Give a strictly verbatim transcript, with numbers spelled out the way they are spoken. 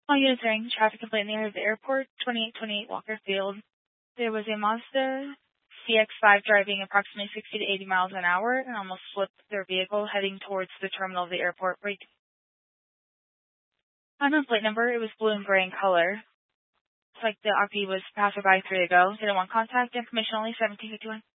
All units hearing traffic complaint near the airport, twenty-eight twenty-eight Walker Field. There was a Mazda C X five driving approximately sixty to eighty miles an hour and almost flipped their vehicle heading towards the terminal of the airport. Unknown plate number, it was blue and gray in color. It's like the R P was passerby three ago. Didn't want contact information only, seventeen fifty-one.